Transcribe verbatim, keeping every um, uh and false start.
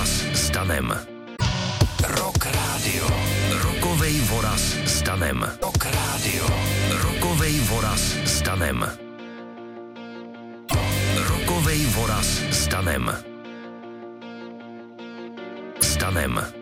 voraz stanem. Rock Radio. Rokovej voraz stanem. Rock Radio. Rokovej voraz stanem. Rokovej voraz stanem. Stanem.